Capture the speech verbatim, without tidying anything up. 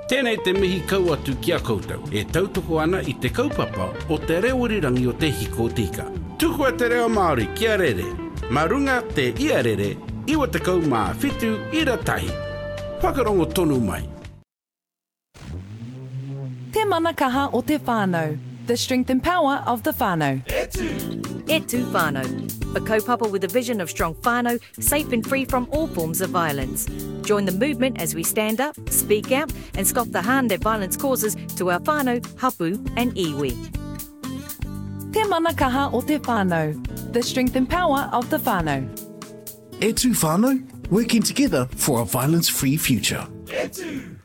Tēnei te mihi kau atu ki a koutou. E tautoko ana i te kaupapa o te reorirangi o te hiko tika. Tuku e te reo Māori ki a rere. Marunga te ia rere, iwa te kau mā whitu ira tahi. Whakarongo tonu mai. Te manakaha o te whānau. The strength and power of the whānau. E tu whānau. A kaupapa with a vision of strong whānau, safe and free from all forms of violence. Join the movement as we stand up, speak out and stop the harm that violence causes to our whānau, hapu and iwi. Te manakaha o te whānau. The strength and power of the whānau. E tu whānau, working together for a violence-free future. E tu.